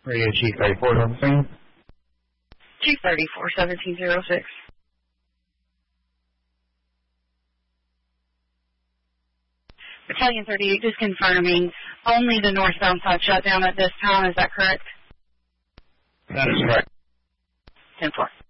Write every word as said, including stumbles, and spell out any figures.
Radio Chief thirty-four, level three. Chief thirty-four, seventeen oh six. Battalion thirty-eight, just confirming only the northbound side shut down at this time. Is that correct? That is correct. ten four.